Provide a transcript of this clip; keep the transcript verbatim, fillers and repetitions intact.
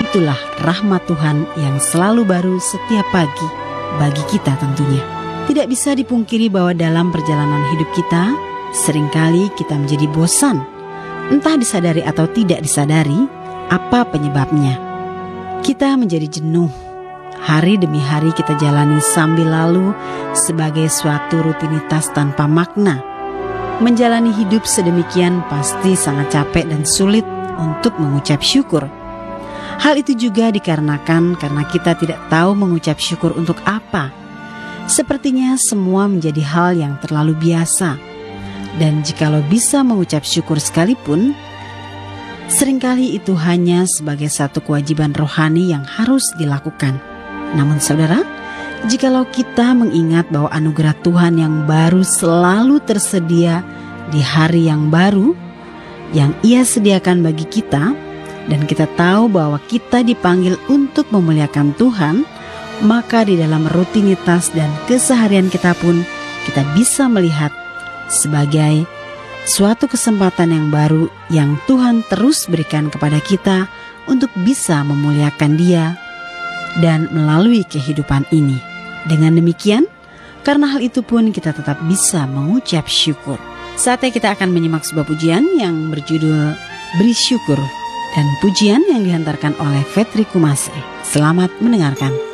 itulah rahmat Tuhan yang selalu baru setiap pagi bagi kita tentunya. Tidak bisa dipungkiri bahwa dalam perjalanan hidup kita, seringkali kita menjadi bosan. Entah disadari atau tidak disadari, apa penyebabnya. Kita menjadi jenuh. Hari demi hari kita jalani sambil lalu sebagai suatu rutinitas tanpa makna. Menjalani hidup sedemikian pasti sangat capek dan sulit untuk mengucap syukur. Hal itu juga dikarenakan karena kita tidak tahu mengucap syukur untuk apa. Sepertinya semua menjadi hal yang terlalu biasa. Dan jikalau bisa mengucap syukur sekalipun, seringkali itu hanya sebagai satu kewajiban rohani yang harus dilakukan. Namun saudara, jikalau kita mengingat bahwa anugerah Tuhan yang baru selalu tersedia di hari yang baru, yang Ia sediakan bagi kita, dan kita tahu bahwa kita dipanggil untuk memuliakan Tuhan, maka di dalam rutinitas dan keseharian kita pun kita bisa melihat sebagai suatu kesempatan yang baru yang Tuhan terus berikan kepada kita untuk bisa memuliakan Dia dan melalui kehidupan ini. Dengan demikian, karena hal itu pun kita tetap bisa mengucap syukur. Saatnya kita akan menyimak sebuah pujian yang berjudul Beri Syukur, dan pujian yang dihantarkan oleh Vetri Kumase. Selamat mendengarkan.